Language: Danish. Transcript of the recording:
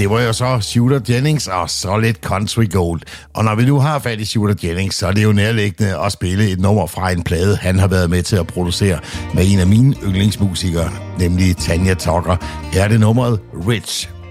det var jo så Shooter Jennings og så lidt Country Gold. Og når vi nu har fat i Shooter Jennings, så er det jo nærliggende at spille et nummer fra en plade, han har været med til at producere med en af mine yndlingsmusikere, nemlig Tanya Tucker. Her er det nummeret Rich.